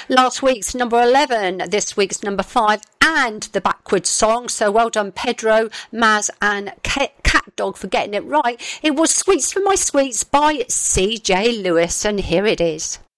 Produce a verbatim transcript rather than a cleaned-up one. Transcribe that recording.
Last week's number eleven, this week's number five, and the backwards song. So well done, Pedro, Maz, and Cat Dog for getting it right. It was Sweets for My Sweets by C J Lewis, and here it is.